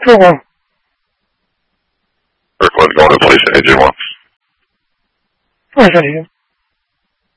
Go on. Eric, let's go into place AJ1. All right, honey.